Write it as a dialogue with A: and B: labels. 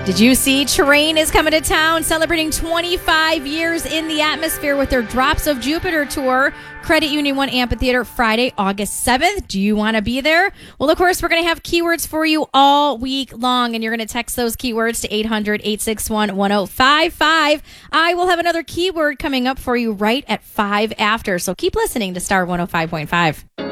A: Did you see Terrain is coming to town, celebrating 25 years in the atmosphere with their Drops of Jupiter tour? Credit Union One Amphitheater, Friday, August 7th. Do you want to be there? Well, of course, we're going to have keywords for you all week long, and you're going to text those keywords to 800-861-1055. I will have another keyword coming up for you right at 5 after, so keep listening to Star 105.5.